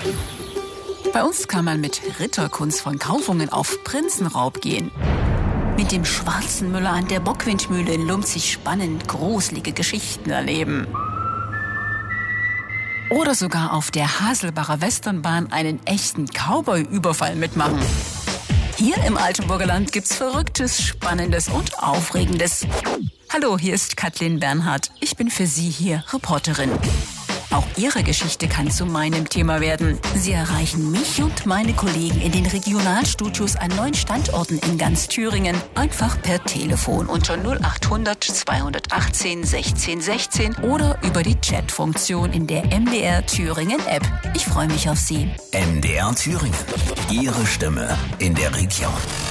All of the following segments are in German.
Bei uns kann man mit Ritterkunst von Kaufungen auf Prinzenraub gehen. Mit dem schwarzen Müller an der Bockwindmühle in Lumpzig spannend gruselige Geschichten erleben. Oder sogar auf der Haselbacher Westernbahn einen echten Cowboy-Überfall mitmachen. Hier im Altenburger Land gibt's Verrücktes, Spannendes und Aufregendes. Hallo, hier ist Kathleen Bernhardt. Ich bin für Sie hier Reporterin. Auch Ihre Geschichte kann zu meinem Thema werden. Sie erreichen mich und meine Kollegen in den Regionalstudios an 9 Standorten in ganz Thüringen. Einfach per Telefon unter 0800 218 16 16 oder über die Chatfunktion in der MDR Thüringen App. Ich freue mich auf Sie. MDR Thüringen. Ihre Stimme in der Region.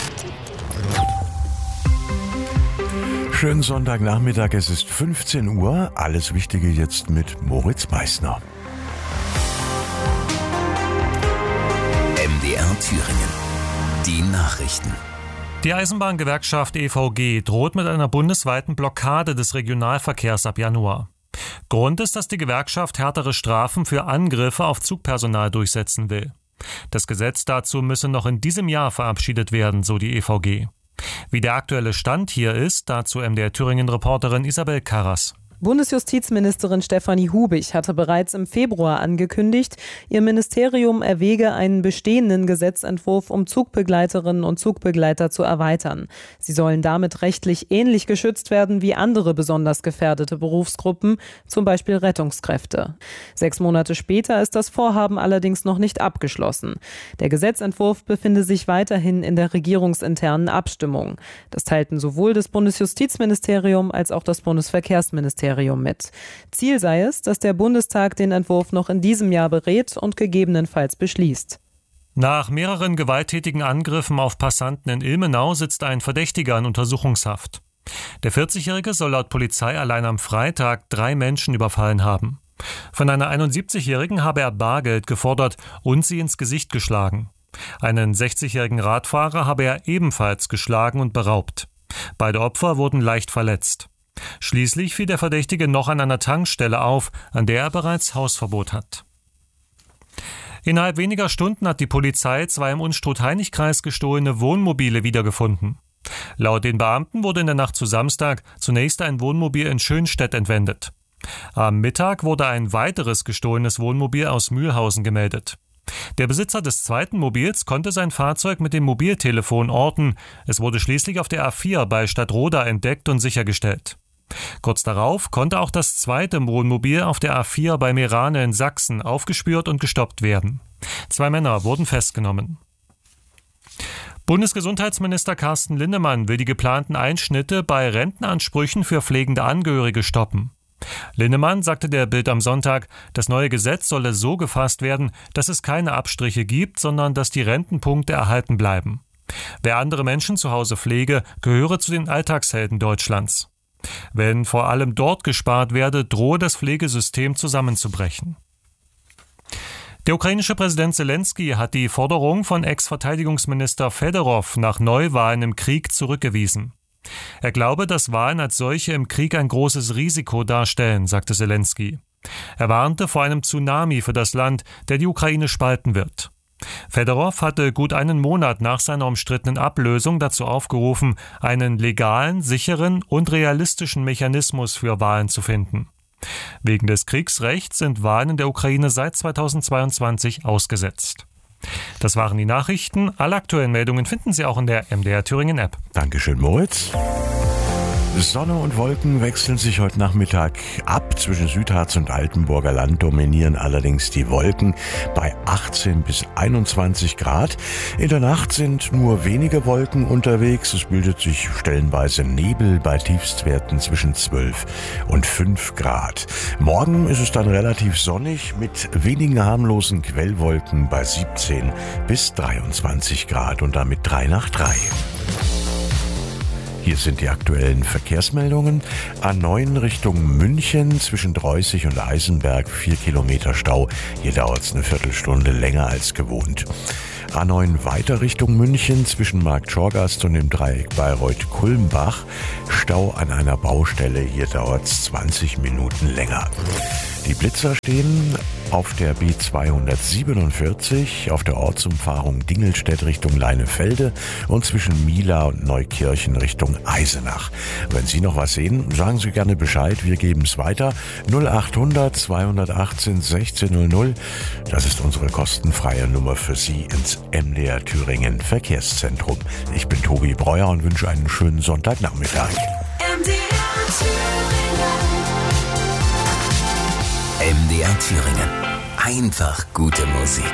Schönen Sonntagnachmittag, es ist 15 Uhr. Alles Wichtige jetzt mit Moritz Meissner. MDR Thüringen. Die Nachrichten. Die Eisenbahngewerkschaft EVG droht mit einer bundesweiten Blockade des Regionalverkehrs ab Januar. Grund ist, dass die Gewerkschaft härtere Strafen für Angriffe auf Zugpersonal durchsetzen will. Das Gesetz dazu müsse noch in diesem Jahr verabschiedet werden, so die EVG. Wie der aktuelle Stand hier ist, dazu MDR Thüringen-Reporterin Isabel Karras. Bundesjustizministerin Stefanie Hubich hatte bereits im Februar angekündigt, ihr Ministerium erwäge einen bestehenden Gesetzentwurf, um Zugbegleiterinnen und Zugbegleiter zu erweitern. Sie sollen damit rechtlich ähnlich geschützt werden wie andere besonders gefährdete Berufsgruppen, zum Beispiel Rettungskräfte. 6 Monate später ist das Vorhaben allerdings noch nicht abgeschlossen. Der Gesetzentwurf befinde sich weiterhin in der regierungsinternen Abstimmung. Das teilten sowohl das Bundesjustizministerium als auch das Bundesverkehrsministerium mit. Ziel sei es, dass der Bundestag den Entwurf noch in diesem Jahr berät und gegebenenfalls beschließt. Nach mehreren gewalttätigen Angriffen auf Passanten in Ilmenau sitzt ein Verdächtiger in Untersuchungshaft. Der 40-Jährige soll laut Polizei allein am Freitag 3 Menschen überfallen haben. Von einer 71-Jährigen habe er Bargeld gefordert und sie ins Gesicht geschlagen. Einen 60-jährigen Radfahrer habe er ebenfalls geschlagen und beraubt. Beide Opfer wurden leicht verletzt. Schließlich fiel der Verdächtige noch an einer Tankstelle auf, an der er bereits Hausverbot hat. Innerhalb weniger Stunden hat die Polizei 2 im Unstrut-Heinig-Kreis gestohlene Wohnmobile wiedergefunden. Laut den Beamten wurde in der Nacht zu Samstag zunächst ein Wohnmobil in Schönstedt entwendet. Am Mittag wurde ein weiteres gestohlenes Wohnmobil aus Mühlhausen gemeldet. Der Besitzer des zweiten Mobils konnte sein Fahrzeug mit dem Mobiltelefon orten. Es wurde schließlich auf der A4 bei Stadtroda entdeckt und sichergestellt. Kurz darauf konnte auch das zweite Wohnmobil auf der A4 bei Meerane in Sachsen aufgespürt und gestoppt werden. 2 Männer wurden festgenommen. Bundesgesundheitsminister Carsten Linnemann will die geplanten Einschnitte bei Rentenansprüchen für pflegende Angehörige stoppen. Linnemann sagte der Bild am Sonntag, das neue Gesetz solle so gefasst werden, dass es keine Abstriche gibt, sondern dass die Rentenpunkte erhalten bleiben. Wer andere Menschen zu Hause pflege, gehöre zu den Alltagshelden Deutschlands. Wenn vor allem dort gespart werde, drohe das Pflegesystem zusammenzubrechen. Der ukrainische Präsident Zelensky hat die Forderung von Ex-Verteidigungsminister Fedorov nach Neuwahlen im Krieg zurückgewiesen. Er glaube, dass Wahlen als solche im Krieg ein großes Risiko darstellen, sagte Zelensky. Er warnte vor einem Tsunami für das Land, der die Ukraine spalten wird. Fedorov hatte gut einen Monat nach seiner umstrittenen Ablösung dazu aufgerufen, einen legalen, sicheren und realistischen Mechanismus für Wahlen zu finden. Wegen des Kriegsrechts sind Wahlen in der Ukraine seit 2022 ausgesetzt. Das waren die Nachrichten. Alle aktuellen Meldungen finden Sie auch in der MDR Thüringen App. Dankeschön, Moritz. Sonne und Wolken wechseln sich heute Nachmittag ab. Zwischen Südharz und Altenburger Land dominieren allerdings die Wolken bei 18 bis 21 Grad. In der Nacht sind nur wenige Wolken unterwegs. Es bildet sich stellenweise Nebel bei Tiefstwerten zwischen 12 und 5 Grad. Morgen ist es dann relativ sonnig mit wenigen harmlosen Quellwolken bei 17 bis 23 Grad und damit 3 nach 3. Hier sind die aktuellen Verkehrsmeldungen. A9 Richtung München zwischen Dreußig und Eisenberg 4 Kilometer Stau. Hier dauert es eine Viertelstunde länger als gewohnt. A9 weiter Richtung München zwischen Markt Schorgast und dem Dreieck Bayreuth-Kulmbach. Stau an einer Baustelle. Hier dauert es 20 Minuten länger. Die Blitzer stehen auf der B247 auf der Ortsumfahrung Dingelstedt Richtung Leinefelde und zwischen Mila und Neukirchen Richtung Eisenach. Wenn Sie noch was sehen, sagen Sie gerne Bescheid, wir geben es weiter. 0800 218 1600, das ist unsere kostenfreie Nummer für Sie ins MDR Thüringen Verkehrszentrum. Ich bin Tobi Breuer und wünsche einen schönen Sonntagnachmittag. MDR Thüringen. Einfach gute Musik.